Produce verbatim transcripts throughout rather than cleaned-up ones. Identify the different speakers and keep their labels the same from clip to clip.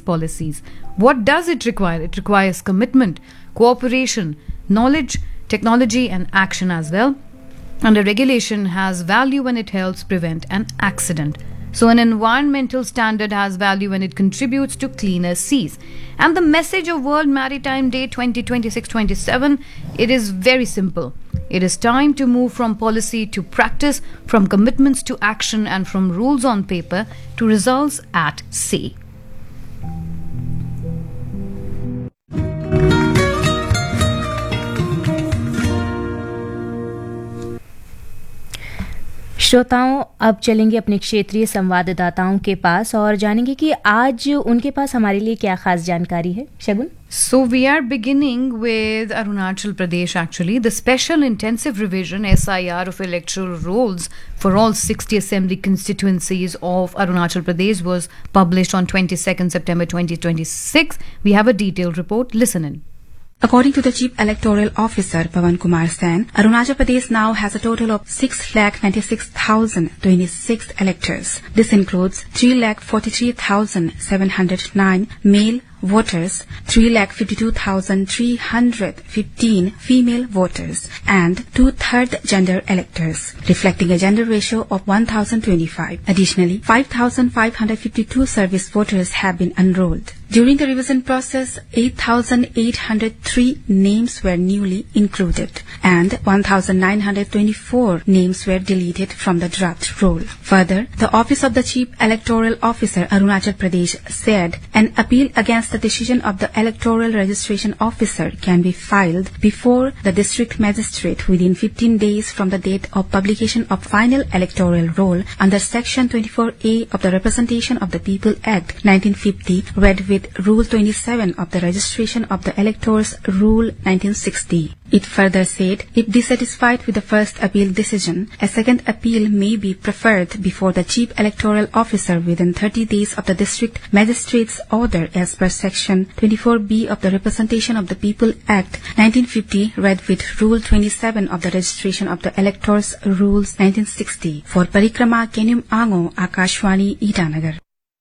Speaker 1: policies. What does it require? It requires commitment, cooperation, knowledge, technology, and action as well. And a regulation has value when it helps prevent an accident. So an environmental standard has value when it contributes to cleaner seas. And the message of World Maritime Day twenty twenty-six twenty-seven, it is very simple. It is time to move from policy to practice, from commitments to action, and from rules on paper to results at sea.
Speaker 2: श्रोताओं, अब चलेंगे अपने क्षेत्रीय संवाददाताओं के पास और जानेंगे कि आज उनके पास हमारे लिए क्या खास जानकारी है। शगुन।
Speaker 1: So we are beginning with Arunachal Pradesh actually. The Special Intensive Revision S I R of electoral rolls for all sixty assembly constituencies of Arunachal Pradesh was published on twenty-second September twenty twenty-six. We have a detailed report. Listen in.
Speaker 3: According to the Chief Electoral Officer Pawan Kumar Sen, Arunachal Pradesh now has a total of six lakh ninety-six thousand twenty-six electors. This includes three lakh forty-three thousand seven hundred nine male voters, three lakh fifty-two thousand three hundred fifteen female voters, and two-third gender electors, reflecting a gender ratio of one thousand twenty-five. Additionally, five thousand five hundred fifty-two service voters have been enrolled. During the revision process, eight thousand eight hundred three names were newly included, and one thousand nine hundred twenty-four names were deleted from the draft roll. Further, the Office of the Chief Electoral Officer Arunachal Pradesh said an appeal against the decision of the Electoral Registration Officer can be filed before the District Magistrate within fifteen days from the date of publication of final electoral roll under Section twenty-four A of the Representation of the People Act nineteen fifty, read with Rule twenty-seven of the Registration of the Electors Rule nineteen sixty. It further said, if dissatisfied with the first appeal decision, a second appeal may be preferred before the Chief Electoral Officer within thirty days of the District Magistrate's order as per Section twenty-four B of the Representation of the People Act nineteen fifty, read with Rule twenty-seven of the Registration of the Electors Rules nineteen sixty. For Parikrama Kenim Ango, Akashwani, Itanagar.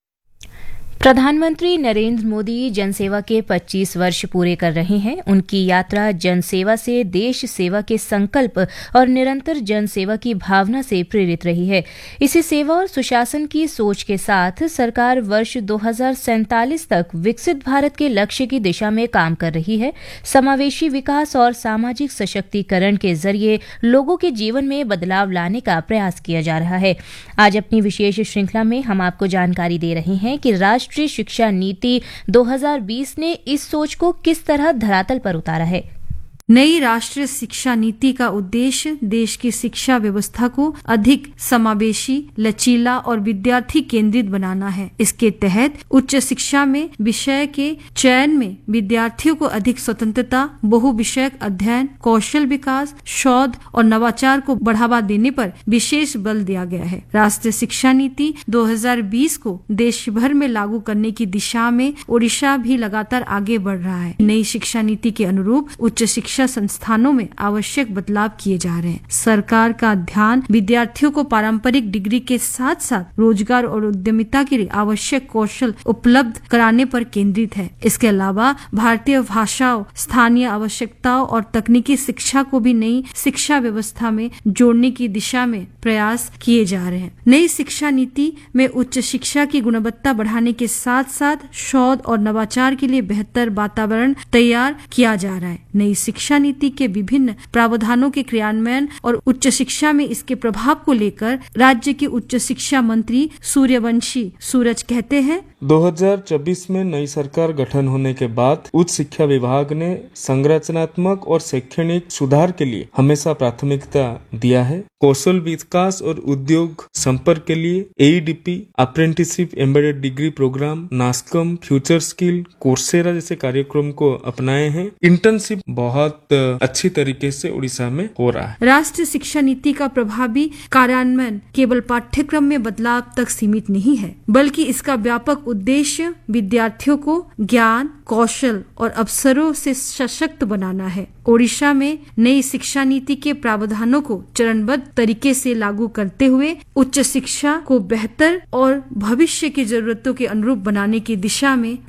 Speaker 2: प्रधानमंत्री नरेंद्र मोदी जनसेवा के पच्चीस वर्ष पूरे कर रहे हैं। उनकी यात्रा जनसेवा से देश सेवा के संकल्प और निरंतर जनसेवा की भावना से प्रेरित रही है। इसी सेवा और सुशासन की सोच के साथ सरकार वर्ष दो हज़ार सैंतालीस तक विकसित भारत के लक्ष्य की दिशा में काम कर रही है। समावेशी विकास और सामाजिक सशक्तिकरण के जरिए लोगों के जीवन में बदलाव लाने का प्रयास किया जा रहा है। आज अपनी विशेष श्रृंखला में हम आपको जानकारी दे रहे हैं कि राष्ट्र राष्ट्रीय शिक्षा नीति दो हज़ार बीस ने इस सोच को किस तरह धरातल पर उतारा है।
Speaker 4: नई राष्ट्रीय शिक्षा नीति का उद्देश्य देश की शिक्षा व्यवस्था को अधिक समावेशी, लचीला और विद्यार्थी केंद्रित बनाना है। इसके तहत उच्च शिक्षा में विषय के चयन में विद्यार्थियों को अधिक स्वतंत्रता, बहुविषयक अध्ययन, कौशल विकास, शोध और नवाचार को बढ़ावा देने पर विशेष बल दिया गया है। राष्ट्रीय शिक्षा नीति दो हज़ार बीस को देश भर में लागू करने की दिशा में ओडिशा भी लगातार आगे बढ़ रहा है। नई शिक्षा नीति के अनुरूप उच्च शिक्षा संस्थानों में आवश्यक बदलाव किए जा रहे हैं। सरकार का ध्यान विद्यार्थियों को पारंपरिक डिग्री के साथ साथ रोजगार और उद्यमिता के लिए आवश्यक कौशल उपलब्ध कराने पर केंद्रित है। इसके अलावा भारतीय भाषाओं, स्थानीय आवश्यकताओं और तकनीकी शिक्षा को भी नई शिक्षा व्यवस्था में जोड़ने की दिशा में प्रयास किए जा रहे हैं। नई शिक्षा नीति में उच्च शिक्षा की गुणवत्ता बढ़ाने के साथ साथ शोध और नवाचार के लिए बेहतर वातावरण तैयार किया जा रहा है। नई शिक्षा शिक्षा नीति के विभिन्न प्रावधानों के क्रियान्वयन और उच्च शिक्षा में इसके प्रभाव को लेकर राज्य के उच्च शिक्षा मंत्री सूर्यवंशी सूरज कहते हैं,
Speaker 5: दो हज़ार चौबीस में नई सरकार गठन होने के बाद उच्च शिक्षा विभाग ने संरचनात्मक और शैक्षणिक सुधार के लिए हमेशा प्राथमिकता दिया है। कौशल विकास और उद्योग संपर्क के लिए एईडीपी, apprenticeship, embedded degree programme, NASSCOM, future skill, Coursera जैसे कार्यक्रम को अपनाए हैं। इंटर्नशिप बहुत अच्छी तरीके से उड़ीसा में हो रहा है।
Speaker 4: राष्ट्रीय शिक्षा नीति का प्रभावी कार्यान्वयन केवल पाठ्यक्रम में बदलाव तक सीमित नहीं है, बल्कि इसका व्यापक उद्देश्य विद्यार्थियों को ज्ञान, कौशल और अवसरों से सशक्त बनाना है। ओडिशा में नई शिक्षा नीति के प्रावधानों को चरणबद्ध तरीके से लागू करते हुए उच्च शिक्षा को बेहतर और भविष्य की जरूरतों के अनुरूप बनाने की दिशा में